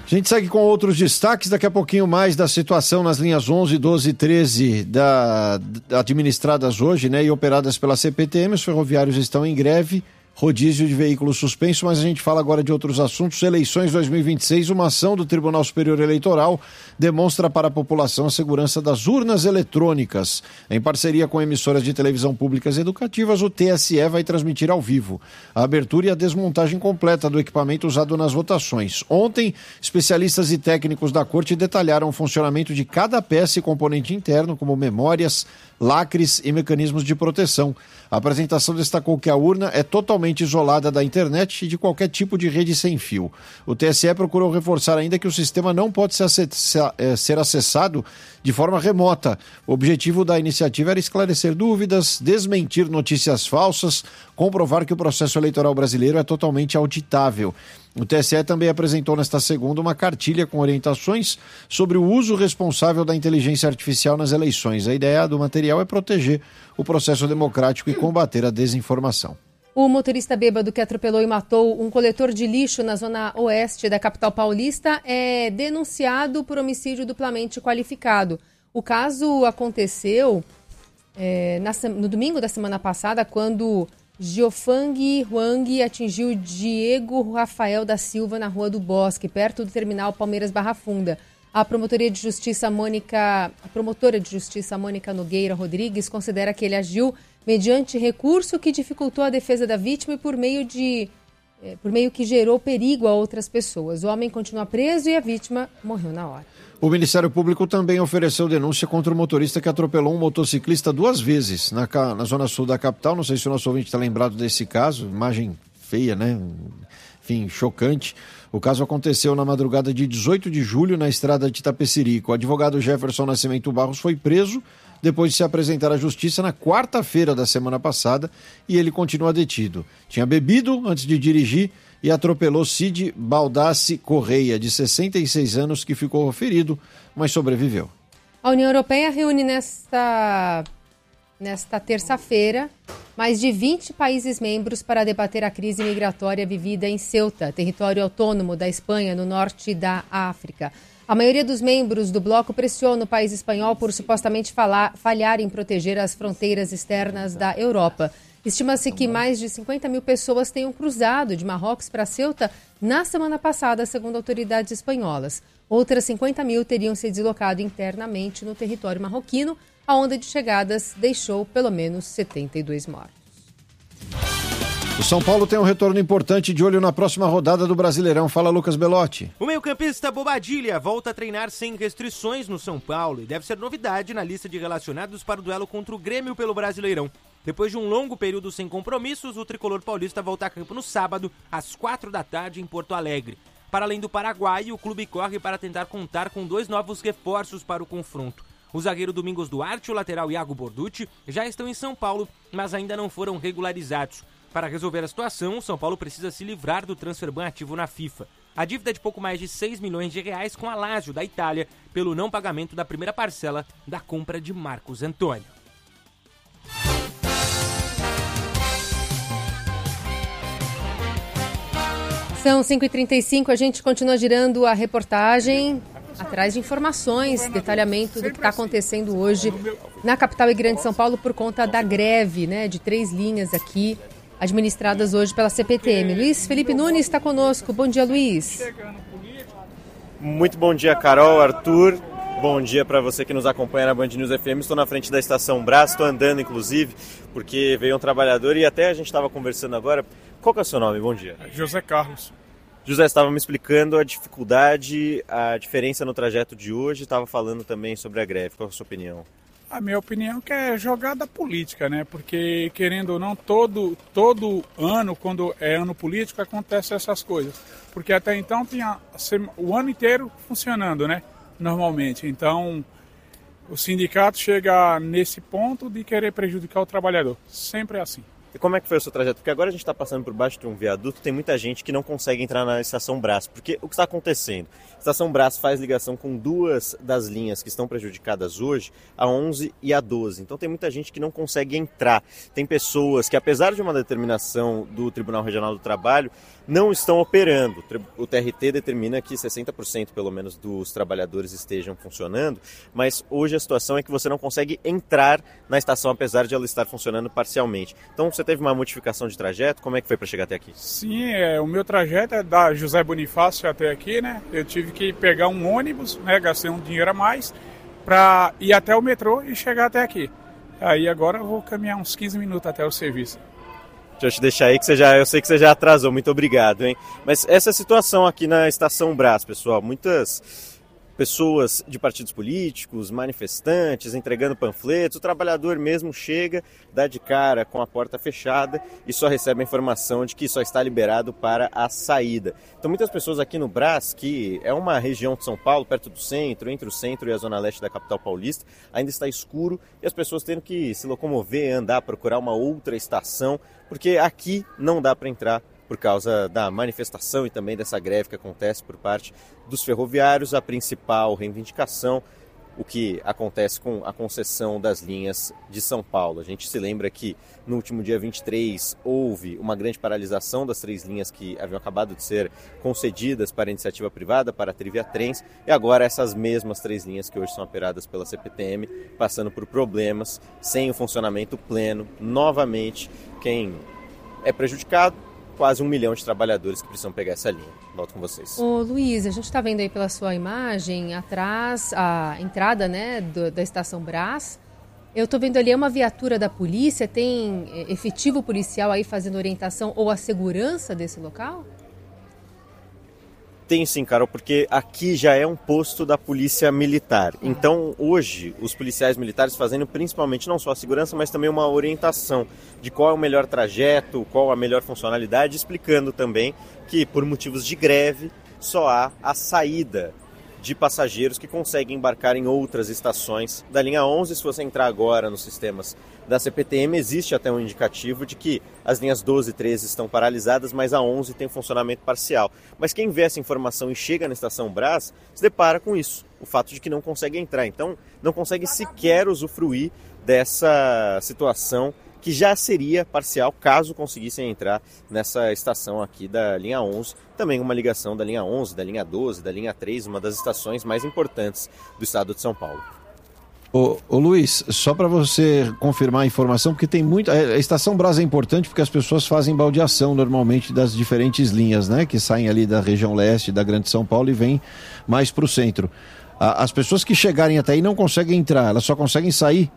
A gente segue com outros destaques, daqui a pouquinho mais da situação nas linhas 11, 12 e 13 administradas hoje, né, e operadas pela CPTM. Os ferroviários estão em greve, rodízio de veículos suspenso, mas a gente fala agora de outros assuntos. Eleições 2026, uma ação do Tribunal Superior Eleitoral demonstra para a população a segurança das urnas eletrônicas. Em parceria com emissoras de televisão públicas e educativas, o TSE vai transmitir ao vivo a abertura e a desmontagem completa do equipamento usado nas votações. Ontem, especialistas e técnicos da Corte detalharam o funcionamento de cada peça e componente interno, como memórias, lacres e mecanismos de proteção. A apresentação destacou que a urna é totalmente isolada da internet e de qualquer tipo de rede sem fio. O TSE procurou reforçar ainda que o sistema não pode ser acessado de forma remota. O objetivo da iniciativa era esclarecer dúvidas, desmentir notícias falsas, comprovar que o processo eleitoral brasileiro é totalmente auditável. O TSE também apresentou nesta segunda uma cartilha com orientações sobre o uso responsável da inteligência artificial nas eleições. A ideia do material é proteger o processo democrático e combater a desinformação. O motorista bêbado que atropelou e matou um coletor de lixo na zona oeste da capital paulista é denunciado por homicídio duplamente qualificado. O caso aconteceu no domingo da semana passada, quando Giofang Huang atingiu Diego Rafael da Silva na Rua do Bosque, perto do terminal Palmeiras Barra Funda. A promotora de justiça Mônica Nogueira Rodrigues considera que ele agiu mediante recurso que dificultou a defesa da vítima e por meio que gerou perigo a outras pessoas. O homem continua preso e a vítima morreu na hora. O Ministério Público também ofereceu denúncia contra o motorista que atropelou um motociclista 2 vezes na zona sul da capital. Não sei se o nosso ouvinte está lembrado desse caso. Imagem feia, né? Enfim, chocante. O caso aconteceu na madrugada de 18 de julho na estrada de Itapecerico. O advogado Jefferson Nascimento Barros foi preso depois de se apresentar à justiça na quarta-feira da semana passada e ele continua detido. Tinha bebido antes de dirigir e atropelou Cid Baldassi Correia, de 66 anos, que ficou ferido, mas sobreviveu. A União Europeia reúne nesta terça-feira mais de 20 países membros para debater a crise migratória vivida em Ceuta, território autônomo da Espanha, no norte da África. A maioria dos membros do bloco pressiona o país espanhol por supostamente falhar em proteger as fronteiras externas da Europa. Estima-se que mais de 50 mil pessoas tenham cruzado de Marrocos para Ceuta na semana passada, segundo autoridades espanholas. Outras 50 mil teriam se deslocado internamente no território marroquino. A onda de chegadas deixou pelo menos 72 mortos. O São Paulo tem um retorno importante, de olho na próxima rodada do Brasileirão. Fala, Lucas Belotti. O meio-campista Bobadilha volta a treinar sem restrições no São Paulo e deve ser novidade na lista de relacionados para o duelo contra o Grêmio pelo Brasileirão. Depois de um longo período sem compromissos, o tricolor paulista volta a campo no sábado, às 16h em Porto Alegre. Para além do Paraguai, o clube corre para tentar contar com 2 novos reforços para o confronto. O zagueiro Domingos Duarte e o lateral Iago Borducci já estão em São Paulo, mas ainda não foram regularizados. Para resolver a situação, o São Paulo precisa se livrar do transferban ativo na FIFA. A dívida é de pouco mais de 6 milhões de reais com a Lazio da Itália pelo não pagamento da primeira parcela da compra de Marcos Antônio. São 5h35, a gente continua girando a reportagem atrás de informações, detalhamento do que está acontecendo hoje na capital e grande São Paulo por conta da greve, né, de 3 linhas aqui administradas hoje pela CPTM. Luiz Felipe Nunes está conosco. Bom dia, Luiz. Muito bom dia, Carol, Arthur. Bom dia para você que nos acompanha na Band News FM. Estou na frente da Estação Brás, estou andando inclusive, porque veio um trabalhador e até a gente estava conversando agora. Qual que é o seu nome? Bom dia. José Carlos. José, estava me explicando a dificuldade, a diferença no trajeto de hoje, estava falando também sobre a greve. Qual é a sua opinião? A minha opinião é que é jogada política, né? Porque, querendo ou não, todo ano, quando é ano político, acontecem essas coisas. Porque até então tinha o ano inteiro funcionando, né? Normalmente. Então, o sindicato chega nesse ponto de querer prejudicar o trabalhador. Sempre é assim. E como é que foi o seu trajeto? Porque agora a gente está passando por baixo de um viaduto, tem muita gente que não consegue entrar na Estação Brás. Porque o que está acontecendo? A Estação Brás faz ligação com 2 das linhas que estão prejudicadas hoje, a 11 e a 12. Então tem muita gente que não consegue entrar. Tem pessoas que, apesar de uma determinação do Tribunal Regional do Trabalho, não estão operando. O TRT determina que 60% pelo menos dos trabalhadores estejam funcionando, mas hoje a situação é que você não consegue entrar na estação apesar de ela estar funcionando parcialmente. Então você teve uma modificação de trajeto, como é que foi para chegar até aqui? Sim, o meu trajeto é da José Bonifácio até aqui, né? Eu tive que pegar um ônibus, né? Gastei um dinheiro a mais para ir até o metrô e chegar até aqui. Aí agora eu vou caminhar uns 15 minutos até o serviço. Deixa eu te deixar aí que eu sei que você já atrasou, muito obrigado, hein? Mas essa situação aqui na Estação Brás, pessoal, muitas pessoas de partidos políticos, manifestantes, entregando panfletos, o trabalhador mesmo chega, dá de cara com a porta fechada e só recebe a informação de que só está liberado para a saída. Então muitas pessoas aqui no Brás, que é uma região de São Paulo, perto do centro, entre o centro e a zona leste da capital paulista, ainda está escuro e as pessoas tendo que se locomover, andar, procurar uma outra estação, porque aqui não dá para entrar por causa da manifestação e também dessa greve que acontece por parte dos ferroviários. A principal reivindicação, o que acontece com a concessão das linhas de São Paulo. A gente se lembra que no último dia 23 houve uma grande paralisação das 3 linhas que haviam acabado de ser concedidas para a iniciativa privada, para a Trivia Trens, e agora essas mesmas 3 linhas que hoje são operadas pela CPTM, passando por problemas, sem o funcionamento pleno. Novamente, quem é prejudicado, quase 1 milhão de trabalhadores que precisam pegar essa linha. Volto com vocês. Ô Luiz, a gente está vendo aí pela sua imagem, atrás, a entrada, né, da Estação Brás. Eu estou vendo ali uma viatura da polícia, tem efetivo policial aí fazendo orientação ou a segurança desse local? Tem sim, Carol, porque aqui já é um posto da polícia militar. Então, hoje, os policiais militares fazendo principalmente não só a segurança, mas também uma orientação de qual é o melhor trajeto, qual a melhor funcionalidade, explicando também que, por motivos de greve, só há a saída de passageiros que conseguem embarcar em outras estações da linha 11. Se você entrar agora nos sistemas da CPTM, existe até um indicativo de que as linhas 12 e 13 estão paralisadas, mas a 11 tem funcionamento parcial. Mas quem vê essa informação e chega na Estação Brás, se depara com isso, o fato de que não consegue entrar. Então, não consegue sequer usufruir dessa situação que já seria parcial caso conseguissem entrar nessa estação aqui da linha 11. Também uma ligação da linha 11, da linha 12, da linha 3, uma das estações mais importantes do estado de São Paulo. Ô Luiz, só para você confirmar a informação, porque tem muito. A Estação Brás é importante porque as pessoas fazem baldeação normalmente das diferentes linhas, né? Que saem ali da região leste, da Grande São Paulo e vêm mais para o centro. As pessoas que chegarem até aí não conseguem entrar, elas só conseguem sair?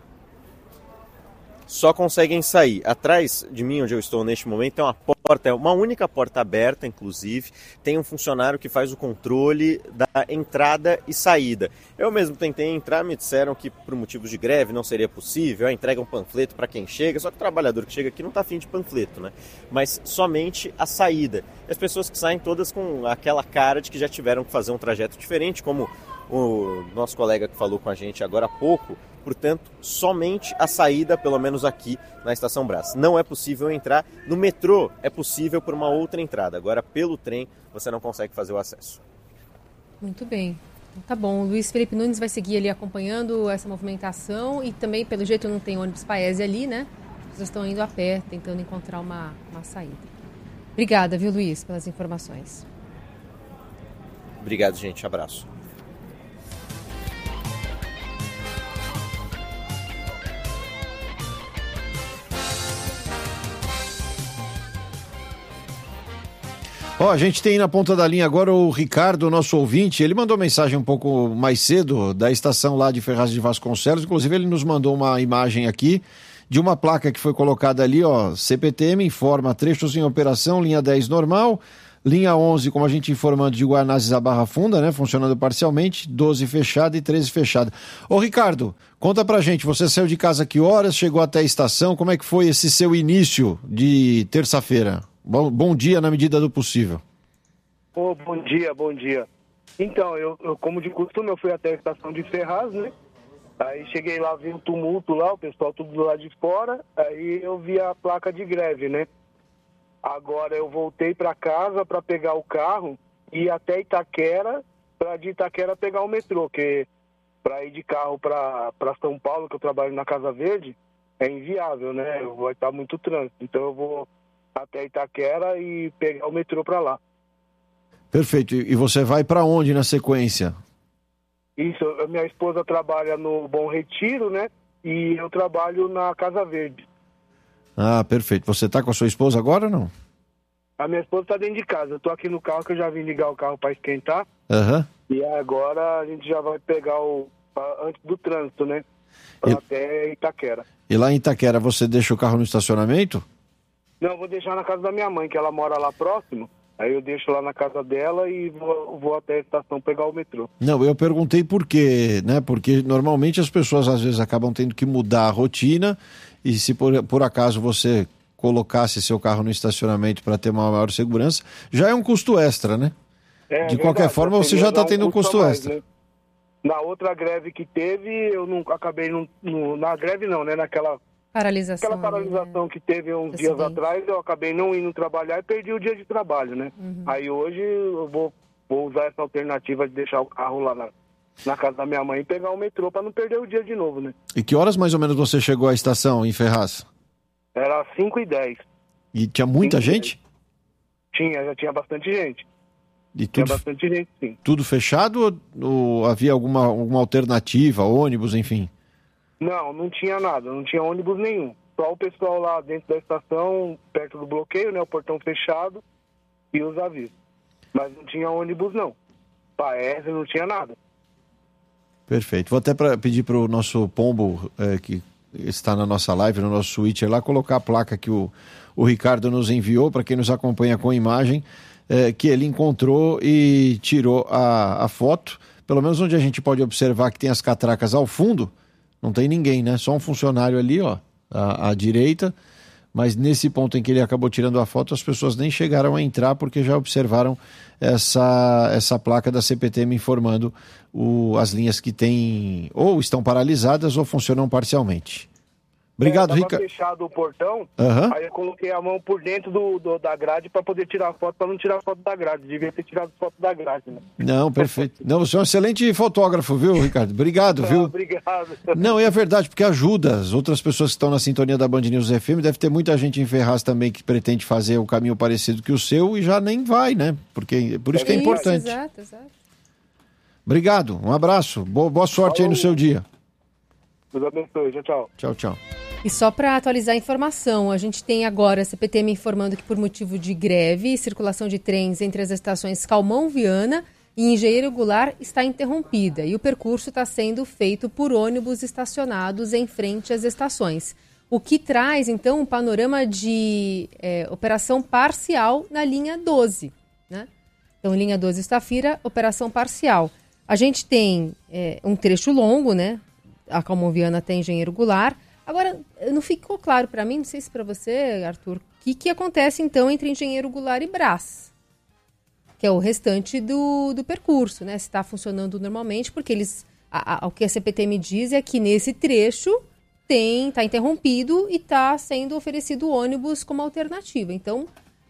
Só conseguem sair. Atrás de mim, onde eu estou neste momento, tem uma porta, uma única porta aberta, inclusive. Tem um funcionário que faz o controle da entrada e saída. Eu mesmo tentei entrar, me disseram que por motivos de greve não seria possível. Entrega um panfleto para quem chega, só que o trabalhador que chega aqui não está afim de panfleto, né? Mas somente a saída. E as pessoas que saem todas com aquela cara de que já tiveram que fazer um trajeto diferente, como o nosso colega que falou com a gente agora há pouco. Portanto, somente a saída, pelo menos aqui na Estação Brás. Não é possível entrar. No metrô é possível por uma outra entrada. Agora, pelo trem, você não consegue fazer o acesso. Muito bem. Tá bom. O Luiz Felipe Nunes vai seguir ali acompanhando essa movimentação e também, pelo jeito, não tem ônibus Paese ali, né? As pessoas estão indo a pé, tentando encontrar uma saída. Obrigada, viu, Luiz, pelas informações. Obrigado, gente. Abraço. A gente tem na ponta da linha agora o Ricardo, nosso ouvinte. Ele mandou mensagem um pouco mais cedo da estação lá de Ferraz de Vasconcelos. Inclusive, ele nos mandou uma imagem aqui de uma placa que foi colocada ali, CPTM informa trechos em operação, linha 10 normal, linha 11, como a gente informando, de Guanazes a Barra Funda, né, funcionando parcialmente, 12 fechada e 13 fechada. Ô Ricardo, conta pra gente, você saiu de casa que horas, chegou até a estação, como é que foi esse seu início de terça-feira? Bom dia na medida do possível. Bom dia. Então, eu como de costume, eu fui até a estação de Ferraz, né? Aí cheguei lá, vi um tumulto lá, o pessoal tudo do lado de fora, aí eu vi a placa de greve, né? Agora eu voltei para casa para pegar o carro e ir até Itaquera, para de Itaquera pegar o metrô, que para ir de carro para São Paulo, que eu trabalho na Casa Verde, é inviável, né? Vai estar muito trânsito, então eu vou até Itaquera e pegar o metrô para lá. Perfeito. E você vai para onde na sequência? Isso, minha esposa trabalha no Bom Retiro, né? E eu trabalho na Casa Verde. Ah, perfeito. Você tá com a sua esposa agora ou não? A minha esposa tá dentro de casa. Eu tô aqui no carro, que eu já vim ligar o carro para esquentar. Aham. E agora a gente já vai pegar antes do trânsito, né? Até Itaquera. E lá em Itaquera você deixa o carro no estacionamento? Não, eu vou deixar na casa da minha mãe, que ela mora lá próximo. Aí eu deixo lá na casa dela e vou até a estação pegar o metrô. Não, eu perguntei por quê, né? Porque normalmente as pessoas às vezes acabam tendo que mudar a rotina e se por acaso você colocasse seu carro no estacionamento para ter uma maior segurança, já é um custo extra, né? De qualquer forma, você já está tendo um custo extra. Né? Na outra greve que teve, eu não acabei... na greve não, né? Naquela paralisação. Aquela paralisação, né? Que teve uns dias atrás, eu acabei não indo trabalhar e perdi o dia de trabalho, né? Uhum. Aí hoje eu vou usar essa alternativa de deixar o carro lá na casa da minha mãe e pegar o metrô para não perder o dia de novo, né? E que horas mais ou menos você chegou à estação em Ferraz? Era 5h10. E tinha muita gente? Já tinha bastante gente. E tinha bastante gente, sim. Tudo fechado ou havia alguma alternativa, ônibus, enfim? Não tinha nada, não tinha ônibus nenhum. Só o pessoal lá dentro da estação, perto do bloqueio, né? O portão fechado e os avisos. Mas não tinha ônibus, não. Paese, não tinha nada. Perfeito. Vou até pedir para o nosso Pombo, que está na nossa live, no nosso switcher lá, colocar a placa que o Ricardo nos enviou, para quem nos acompanha com imagem, que ele encontrou e tirou a foto. Pelo menos onde a gente pode observar que tem as catracas ao fundo, não tem ninguém, né? Só um funcionário ali, ó, à direita. Mas nesse ponto em que ele acabou tirando a foto, as pessoas nem chegaram a entrar porque já observaram essa placa da CPTM informando as linhas que têm ou estão paralisadas ou funcionam parcialmente. Obrigado, Ricardo. Fechado o portão, Aí eu coloquei a mão por dentro da grade para poder tirar foto, para não tirar foto da grade. Devia ter tirado foto da grade, né? Não, perfeito. Não, você é um excelente fotógrafo, viu, Ricardo? Obrigado, viu? Obrigado. Não, é verdade, porque ajuda. As outras pessoas que estão na sintonia da Band News FM, deve ter muita gente em Ferraz também que pretende fazer um caminho parecido que o seu e já nem vai, né? Por isso que é importante. Exato. Obrigado, um abraço. Boa sorte aí no seu dia. Deus abençoe. Tchau. Tchau. E só para atualizar a informação, a gente tem agora a CPTM informando que por motivo de greve, circulação de trens entre as estações Calmon-Viana e Engenheiro Goulart está interrompida e o percurso está sendo feito por ônibus estacionados em frente às estações. O que traz, então, um panorama de operação parcial na linha 12. Né? Então, linha 12 Estafira, operação parcial. A gente tem um trecho longo, né? A Calmon-Viana até Engenheiro Goulart. Agora, não ficou claro para mim, não sei se para você, Arthur, o que acontece então entre Engenheiro Goulart e Brás, que é o restante do percurso, né? Se está funcionando normalmente, porque o que a CPTM diz é que nesse trecho está interrompido e está sendo oferecido ônibus como alternativa. Então,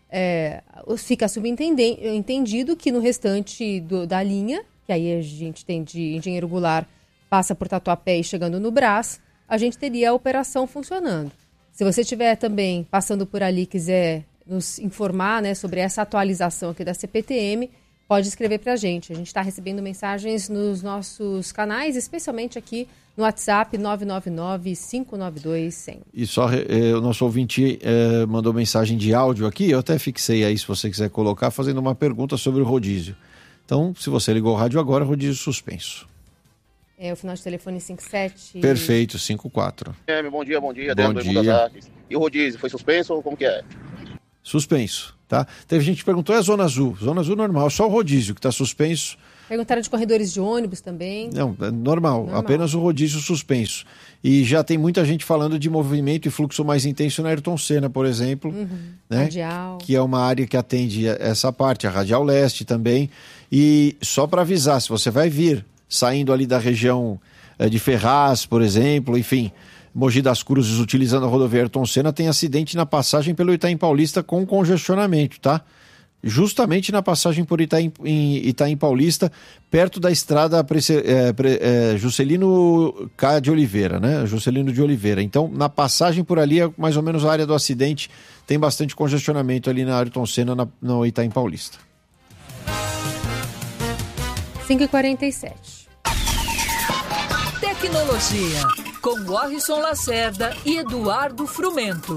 fica subentendido que no restante da linha, que aí a gente tem de Engenheiro Goulart, passa por Tatuapé e chegando no Brás, a gente teria a operação funcionando. Se você estiver também passando por ali e quiser nos informar, né, sobre essa atualização aqui da CPTM, pode escrever para a gente. A gente está recebendo mensagens nos nossos canais, especialmente aqui no WhatsApp 999-592-100. E só o nosso ouvinte mandou mensagem de áudio aqui, eu até fixei aí, se você quiser colocar, fazendo uma pergunta sobre o rodízio. Então, se você ligou o rádio agora, rodízio suspenso. O final de telefone 57. Perfeito, 54. Bom dia. Bom dia. E o rodízio, foi suspenso ou como que é? Suspenso, tá? Teve gente que perguntou, é Zona Azul? Zona Azul normal, só o rodízio que está suspenso. Perguntaram de corredores de ônibus também. Não, é normal, apenas o rodízio suspenso. E já tem muita gente falando de movimento e fluxo mais intenso na Ayrton Senna, por exemplo. Né? Radial. Que é uma área que atende essa parte, a Radial Leste também. E só para avisar, se você vai vir saindo ali da região de Ferraz, por exemplo, enfim, Mogi das Cruzes, utilizando a rodovia Ayrton Senna, tem acidente na passagem pelo Itaim Paulista com congestionamento, tá? justamente na passagem por Itaim Paulista, perto da estrada Juscelino K. de Oliveira, né? Juscelino de Oliveira. Então, na passagem por ali, é mais ou menos a área do acidente, tem bastante congestionamento ali na Ayrton Senna, no Itaim Paulista. 5h47. Tecnologia, com Warrison Lacerda e Eduardo Frumento.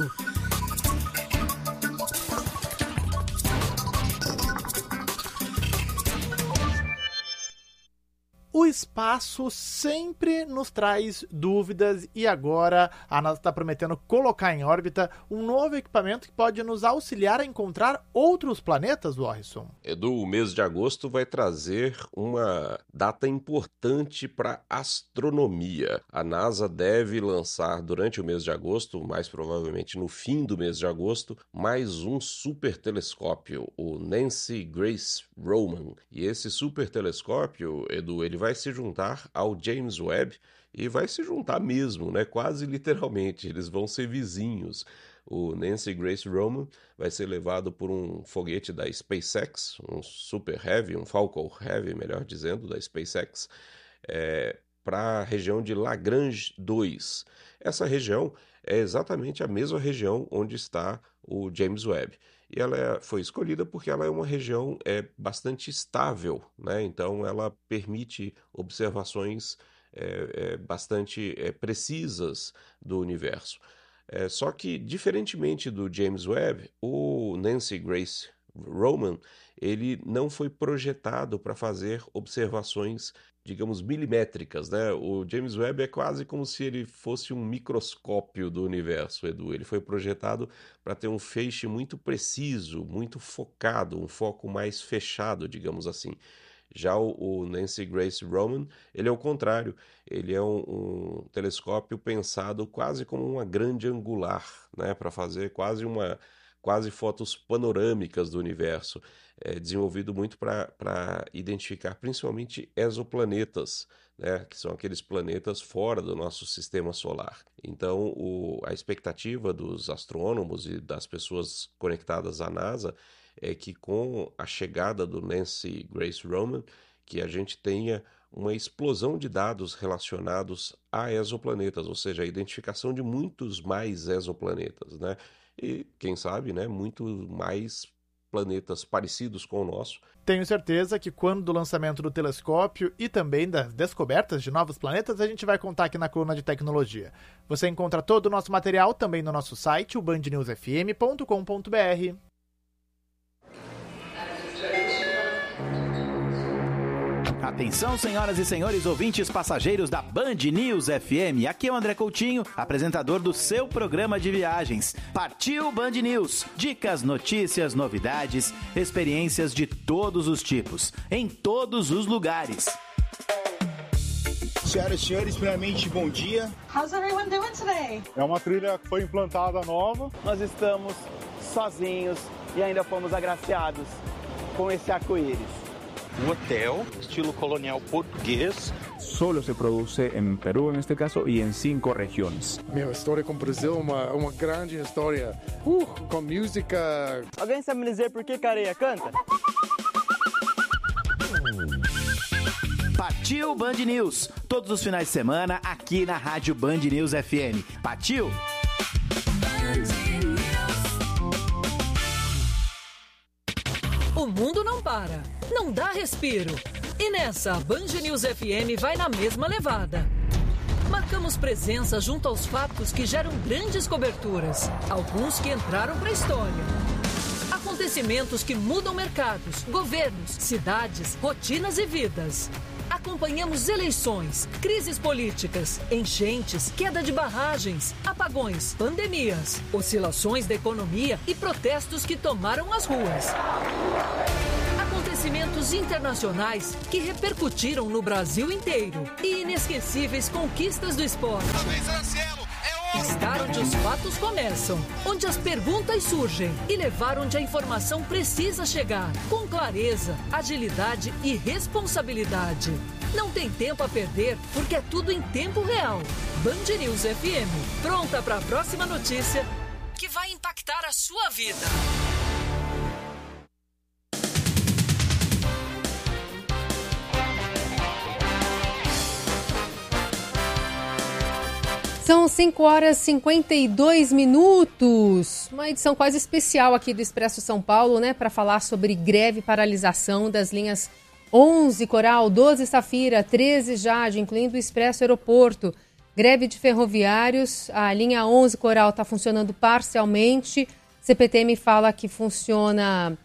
O espaço sempre nos traz dúvidas e agora a NASA está prometendo colocar em órbita um novo equipamento que pode nos auxiliar a encontrar outros planetas, Warrison. Edu, o mês de agosto vai trazer uma data importante para a astronomia. A NASA deve lançar durante o mês de agosto, mais provavelmente no fim do mês de agosto, mais um super telescópio, o Nancy Grace Roman. E esse super telescópio, Edu, ele vai se juntar ao James Webb e vai se juntar mesmo, né? Quase literalmente, eles vão ser vizinhos. O Nancy Grace Roman vai ser levado por um foguete da SpaceX, um Super Heavy, um Falcon Heavy, melhor dizendo, da SpaceX, para a região de Lagrange 2. Essa região é exatamente a mesma região onde está o James Webb. E ela foi escolhida porque ela é uma região bastante estável, né? Então ela permite observações bastante precisas do universo. Só que, diferentemente do James Webb, o Nancy Grace Roman, ele não foi projetado para fazer observações, digamos, milimétricas, né? O James Webb é quase como se ele fosse um microscópio do universo, Edu. Ele foi projetado para ter um feixe muito preciso, muito focado, um foco mais fechado, digamos assim. Já o Nancy Grace Roman, ele é o contrário. Ele é um telescópio pensado quase como uma grande angular, né? Para fazer quase fotos panorâmicas do universo, desenvolvido muito para identificar principalmente exoplanetas, né, que são aqueles planetas fora do nosso sistema solar. Então, a expectativa dos astrônomos e das pessoas conectadas à NASA é que com a chegada do Nancy Grace Roman, que a gente tenha uma explosão de dados relacionados a exoplanetas, ou seja, a identificação de muitos mais exoplanetas, né? E, quem sabe, né, muito mais planetas parecidos com o nosso. Tenho certeza que quando do lançamento do telescópio e também das descobertas de novos planetas, a gente vai contar aqui na coluna de tecnologia. Você encontra todo o nosso material também no nosso site, o bandnewsfm.com.br. Atenção, senhoras e senhores ouvintes passageiros da Band News FM. Aqui é o André Coutinho, apresentador do seu programa de viagens. Partiu Band News. Dicas, notícias, novidades, experiências de todos os tipos, em todos os lugares. Senhoras e senhores, primeiramente, bom dia. How's everyone doing today? É uma trilha que foi implantada nova. Nós estamos sozinhos e ainda fomos agraciados com esse arco-íris. Un hotel estilo colonial português. Solo se produce en Perú, en este caso, y en 5 regiones. Minha história com o Brasil é uma grande história, com música. Alguém sabe me dizer por que Careia canta? Partiu Band News, todos os finais de semana aqui na Rádio Band News FM. Partiu! O mundo não para, não dá respiro. E nessa, a Band News FM vai na mesma levada. Marcamos presença junto aos fatos que geram grandes coberturas, alguns que entraram para a história. Acontecimentos que mudam mercados, governos, cidades, rotinas e vidas. Acompanhamos eleições, crises políticas, enchentes, queda de barragens, apagões, pandemias, oscilações da economia e protestos que tomaram as ruas. Acontecimentos internacionais que repercutiram no Brasil inteiro e inesquecíveis conquistas do esporte. Estar onde os fatos começam, onde as perguntas surgem e levar onde a informação precisa chegar, com clareza, agilidade e responsabilidade. Não tem tempo a perder, porque é tudo em tempo real. Band News FM, pronta para a próxima notícia que vai impactar a sua vida. São 5h52, uma edição quase especial aqui do Expresso São Paulo, né, para falar sobre greve e paralisação das linhas 11 Coral, 12 Safira, 13 Jade, incluindo o Expresso Aeroporto. Greve de ferroviários, a linha 11 Coral está funcionando parcialmente. CPTM fala que funciona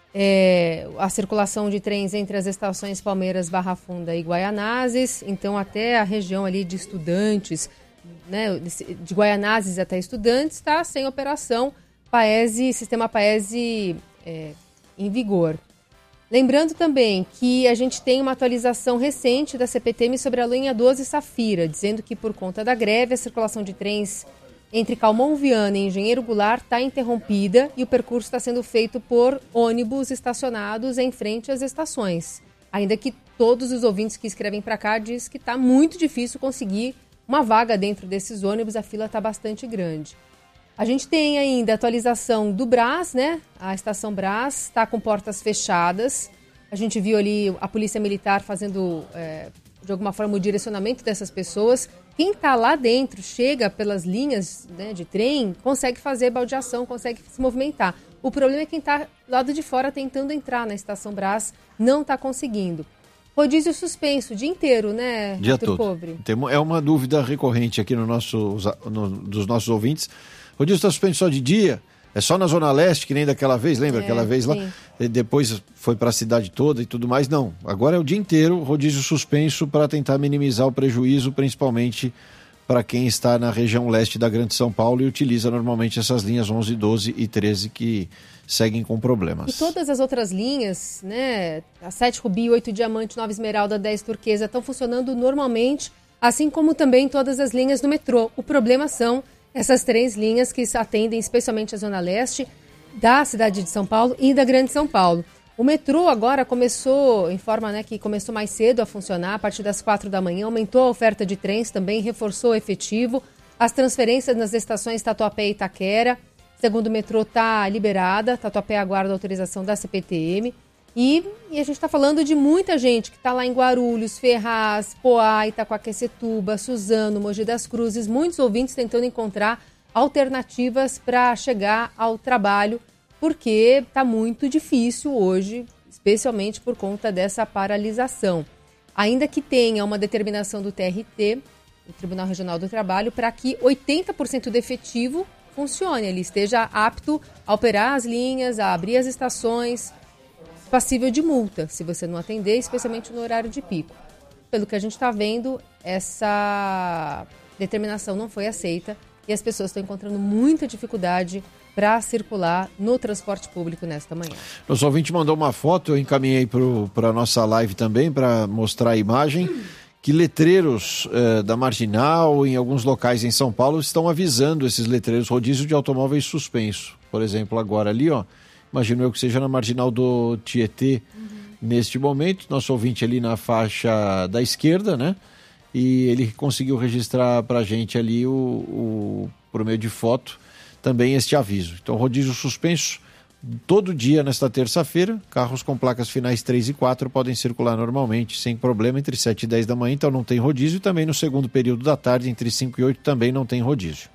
a circulação de trens entre as estações Palmeiras, Barra Funda e Guaianazes, então até a região ali de Estudantes, né, de Guaianazes até Estudantes, está sem operação, sistema Paese em vigor. Lembrando também que a gente tem uma atualização recente da CPTM sobre a linha 12 Safira, dizendo que por conta da greve, a circulação de trens entre Calmon Viana e Engenheiro Goulart está interrompida e o percurso está sendo feito por ônibus estacionados em frente às estações. Ainda que todos os ouvintes que escrevem para cá diz que está muito difícil conseguir uma vaga dentro desses ônibus, a fila está bastante grande. A gente tem ainda a atualização do Brás, né? A estação Brás está com portas fechadas. A gente viu ali a Polícia Militar fazendo, de alguma forma, o direcionamento dessas pessoas. Quem está lá dentro, chega pelas linhas, né, de trem, consegue fazer baldeação, consegue se movimentar. O problema é quem está do lado de fora tentando entrar na estação Brás, não está conseguindo. Rodízio suspenso o dia inteiro, né, dia Arthur todo. Pobre? É uma dúvida recorrente aqui dos nossos ouvintes. Rodízio está suspenso só de dia? É só na Zona Leste, que nem daquela vez, lembra aquela vez lá? E depois foi para a cidade toda e tudo mais. Não, agora é o dia inteiro, rodízio suspenso para tentar minimizar o prejuízo, principalmente para quem está na região leste da Grande São Paulo e utiliza normalmente essas linhas 11, 12 e 13 que seguem com problemas. E todas as outras linhas, né, a 7 Rubi, 8 Diamante, 9 Esmeralda, 10 Turquesa, estão funcionando normalmente, assim como também todas as linhas do metrô. O problema são essas 3 linhas que atendem especialmente a Zona Leste da cidade de São Paulo e da Grande São Paulo. O metrô agora começou, informa, né, que começou mais cedo a funcionar, a partir das 4 da manhã, aumentou a oferta de trens também, reforçou o efetivo. As transferências nas estações Tatuapé e Itaquera, segundo o metrô, está liberada. Tatuapé aguarda a autorização da CPTM. E a gente está falando de muita gente que está lá em Guarulhos, Ferraz, Poá, Itaquaquecetuba, Suzano, Mogi das Cruzes, muitos ouvintes tentando encontrar alternativas para chegar ao trabalho, porque está muito difícil hoje, especialmente por conta dessa paralisação. Ainda que tenha uma determinação do TRT, o Tribunal Regional do Trabalho, para que 80% do efetivo funcione, ele esteja apto a operar as linhas, a abrir as estações, passível de multa, se você não atender, especialmente no horário de pico. Pelo que a gente está vendo, essa determinação não foi aceita e as pessoas estão encontrando muita dificuldade para circular no transporte público nesta manhã. Nosso ouvinte mandou uma foto, eu encaminhei para a nossa live também, para mostrar a imagem, que letreiros da Marginal, em alguns locais em São Paulo, estão avisando esses letreiros rodízio de automóveis suspenso. Por exemplo, agora ali, ó, imagino eu que seja na Marginal do Tietê, neste momento, nosso ouvinte ali na faixa da esquerda, né? E ele conseguiu registrar para a gente ali, por meio de foto, também este aviso. Então, rodízio suspenso todo dia nesta terça-feira. Carros com placas finais 3 e 4 podem circular normalmente, sem problema, entre 7 e 10 da manhã, então não tem rodízio. E também no segundo período da tarde, entre 5 e 8, também não tem rodízio.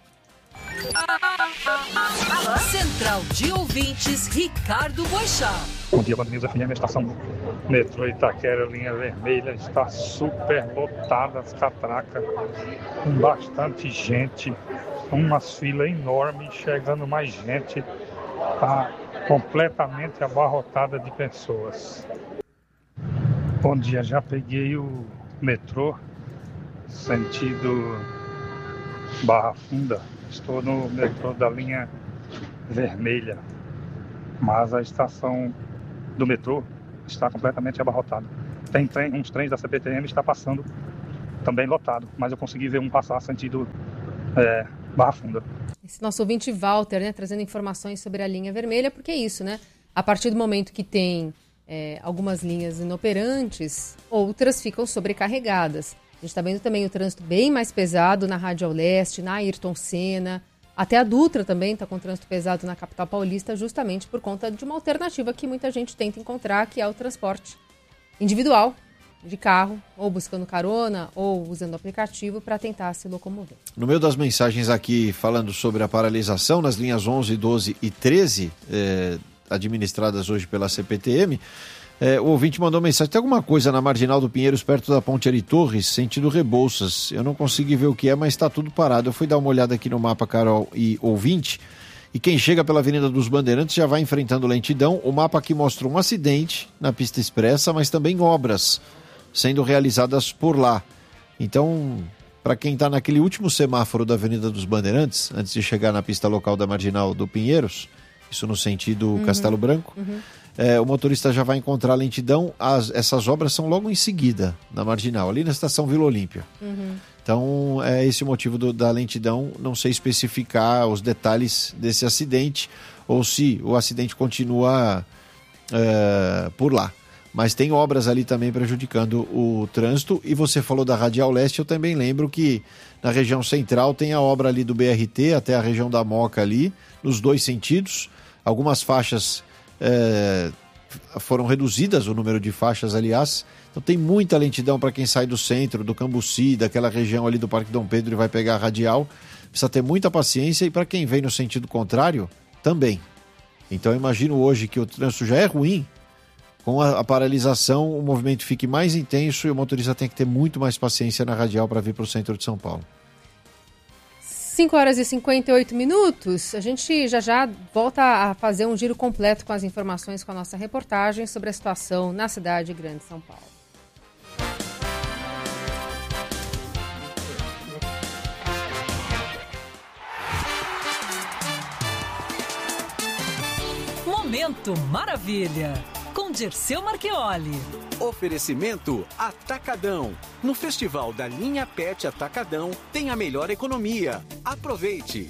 Central de Ouvintes, Ricardo Boixá. Bom dia, Band News FM, estação metrô Itaquera, linha vermelha, está super lotada, as catracas, com bastante gente, umas filas enormes, chegando mais gente, está completamente abarrotada de pessoas. Bom dia, já peguei o metrô, sentido Barra Funda, estou no metrô da linha vermelha, mas a estação do metrô está completamente abarrotada. Tem uns trens da CPTM está passando também lotado, mas eu consegui ver um passar sentido Barra Funda. Esse nosso ouvinte Walter, né, trazendo informações sobre a linha vermelha, porque é isso, né? A partir do momento que tem algumas linhas inoperantes, outras ficam sobrecarregadas. A gente está vendo também o trânsito bem mais pesado na Radial Leste, na Ayrton Senna. Até a Dutra também está com trânsito pesado na capital paulista, justamente por conta de uma alternativa que muita gente tenta encontrar, que é o transporte individual, de carro, ou buscando carona, ou usando o aplicativo para tentar se locomover. No meio das mensagens aqui falando sobre a paralisação nas linhas 11, 12 e 13, administradas hoje pela CPTM, o ouvinte mandou mensagem: tem alguma coisa na Marginal do Pinheiros, perto da Ponte Ari Torres, sentido Rebouças? Eu não consegui ver o que é, mas está tudo parado. Eu fui dar uma olhada aqui no mapa, Carol e ouvinte, e quem chega pela Avenida dos Bandeirantes já vai enfrentando lentidão. O mapa aqui mostra um acidente na pista expressa, mas também obras sendo realizadas por lá. Então, para quem está naquele último semáforo da Avenida dos Bandeirantes, antes de chegar na pista local da Marginal do Pinheiros, isso no sentido Castelo Branco, o motorista já vai encontrar lentidão. Essas obras são logo em seguida, na Marginal, ali na estação Vila Olímpia. Então, é esse o motivo da lentidão. Não sei especificar os detalhes desse acidente ou se o acidente continua por lá. Mas tem obras ali também prejudicando o trânsito. E você falou da Radial Leste, eu também lembro que na região central tem a obra ali do BRT até a região da Moca ali, nos dois sentidos. Algumas faixas foram reduzidas, o número de faixas, aliás. Então tem muita lentidão para quem sai do centro, do Cambuci, daquela região ali do Parque Dom Pedro e vai pegar a Radial. Precisa ter muita paciência, e para quem vem no sentido contrário, também. Então eu imagino hoje que o trânsito já é ruim. Com a paralisação, o movimento fique mais intenso e o motorista tem que ter muito mais paciência na Radial para vir para o centro de São Paulo. 5 horas e 58 minutos. A gente já volta a fazer um giro completo com as informações, com a nossa reportagem sobre a situação na cidade grande de São Paulo. Momento Maravilha, com Dirceu Marchioli. Oferecimento Atacadão. No Festival da Linha Pet Atacadão tem a melhor economia. Aproveite!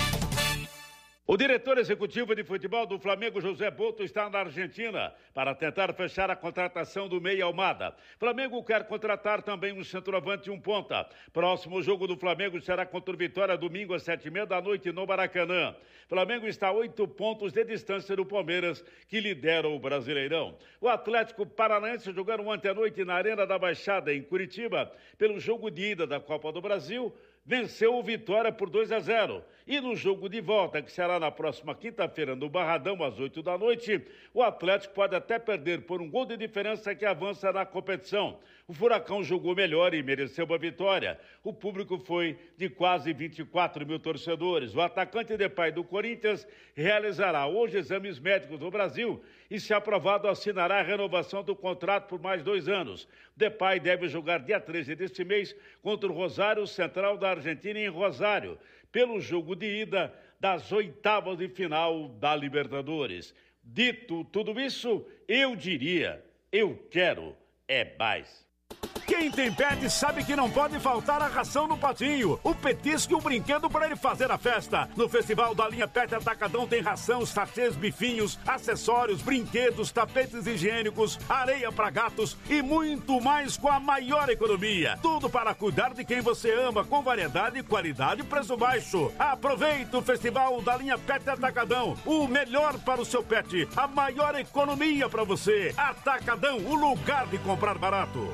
O diretor executivo de futebol do Flamengo, José Boto, está na Argentina para tentar fechar a contratação do Meia Almada. Flamengo quer contratar também um centroavante e um ponta. Próximo jogo do Flamengo será contra o Vitória, domingo às 7h30 no Maracanã. Flamengo está a 8 pontos de distância do Palmeiras, que lidera o Brasileirão. O Atlético Paranaense jogaram ontem à noite na Arena da Baixada, em Curitiba, pelo jogo de ida da Copa do Brasil. Venceu o Vitória por 2-0. E no jogo de volta, que será na próxima quinta-feira, no Barradão, às 8h, o Atlético pode até perder por um gol de diferença que avança na competição. O Furacão jogou melhor e mereceu a vitória. O público foi de quase 24 mil torcedores. O atacante Depay do Corinthians realizará hoje exames médicos no Brasil e, se aprovado, assinará a renovação do contrato por mais 2 anos. Depay deve jogar dia 13 deste mês contra o Rosário Central da Argentina, em Rosário, pelo jogo de ida das 8ª de final da Libertadores. Dito tudo isso, eu diria, eu quero mais. Quem tem pet sabe que não pode faltar a ração no patinho, o petisco e o brinquedo para ele fazer a festa. No Festival da Linha Pet Atacadão tem ração, sachês, bifinhos, acessórios, brinquedos, tapetes higiênicos, areia para gatos e muito mais com a maior economia. Tudo para cuidar de quem você ama, com variedade, qualidade e preço baixo. Aproveite o Festival da Linha Pet Atacadão, o melhor para o seu pet, a maior economia para você. Atacadão, o lugar de comprar barato.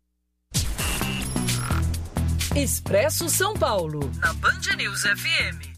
Expresso São Paulo, na Band News FM.